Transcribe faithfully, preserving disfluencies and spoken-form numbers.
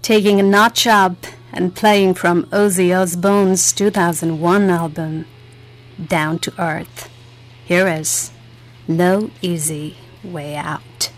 taking a notch up and playing from Ozzy Osbourne's two thousand one album, Down to Earth. Here is No Easy Way Out.